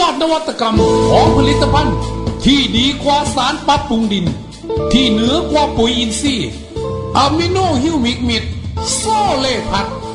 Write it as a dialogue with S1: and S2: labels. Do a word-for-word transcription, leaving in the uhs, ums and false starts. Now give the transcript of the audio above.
S1: อดนวัตกรรมของผลิตภัณฑ์ที่ดีกว่าสารปรับปรุงดินที่เหนือกว่าปุ๋ยอินทรีย์อะมิโนฮิวมิกมิดโซเลพัด